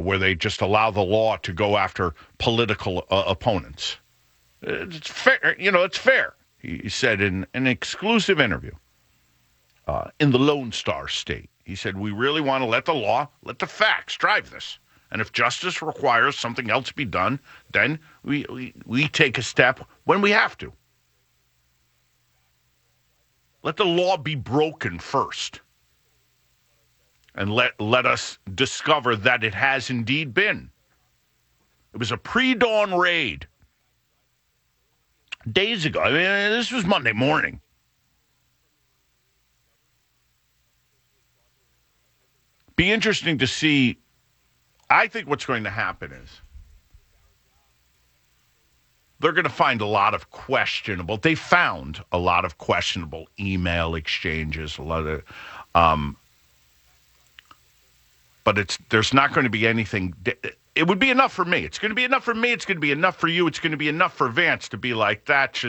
where they just allow the law to go after political opponents. It's fair. It's fair, he said in an exclusive interview in the Lone Star State. He said, we really want to let the facts drive this. And if justice requires something else be done, then we take a step when we have to. Let the law be broken first. And let us discover that it has indeed been. It was a pre-dawn raid. Days ago. I mean, this was Monday morning. Be interesting to see. I think what's going to happen is they're going to find a lot of questionable. They found a lot of questionable email exchanges, a lot of, but there's not going to be anything. It would be enough for me. It's going to be enough for me. It's going to be enough for you. It's going to be enough for Vance to be like,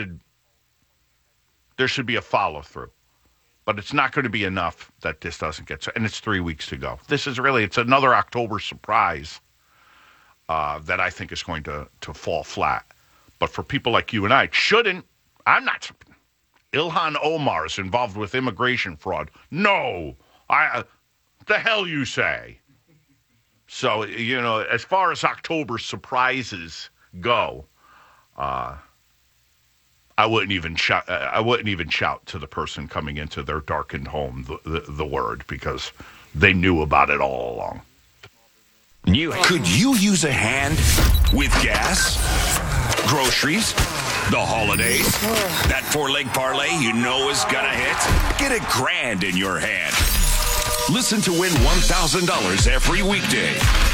there should be a follow through. But it's not going to be enough that this doesn't get, and it's 3 weeks to go. It's another October surprise that I think is going to fall flat. But for people like you and I, it shouldn't. I'm not. Ilhan Omar is involved with immigration fraud. No. The hell you say? So, as far as October surprises go, I wouldn't even shout to the person coming into their darkened home the word, because they knew about it all along. Could you use a hand with gas, groceries, the holidays? That 4-leg parlay you know is gonna hit? Get $1,000 in your hand. Listen to win $1,000 every weekday.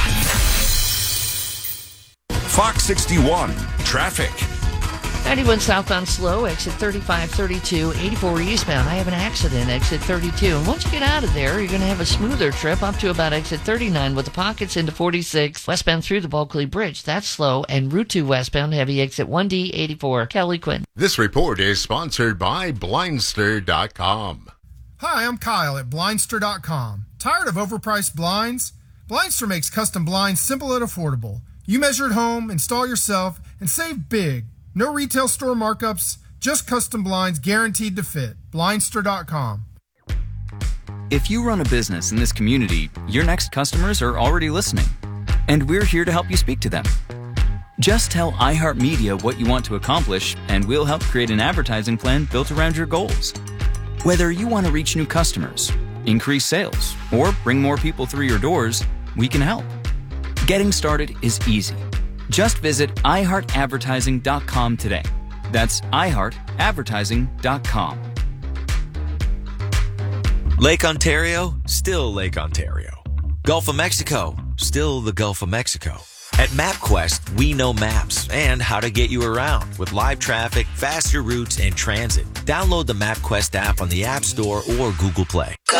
Fox 61 traffic. 91 southbound slow, exit 3532, 84 eastbound. I have an accident, exit 32. And once you get out of there, you're going to have a smoother trip up to about exit 39 with the pockets into 46. Westbound through the Bulkley Bridge, that's slow. And Route 2 westbound, heavy exit 1D, 84. Kelly Quinn. This report is sponsored by Blindster.com. Hi, I'm Kyle at Blindster.com. Tired of overpriced blinds? Blindster makes custom blinds simple and affordable. You measure at home, install yourself, and save big. No retail store markups, just custom blinds guaranteed to fit. Blindster.com. If you run a business in this community, your next customers are already listening, and we're here to help you speak to them. Just tell iHeartMedia what you want to accomplish, and we'll help create an advertising plan built around your goals. Whether you want to reach new customers, increase sales, or bring more people through your doors, we can help. Getting started is easy. Just visit iHeartAdvertising.com today. That's iHeartAdvertising.com. Lake Ontario, still Lake Ontario. Gulf of Mexico, still the Gulf of Mexico. At MapQuest, we know maps and how to get you around with live traffic, faster routes, and transit. Download the MapQuest app on the App Store or Google Play.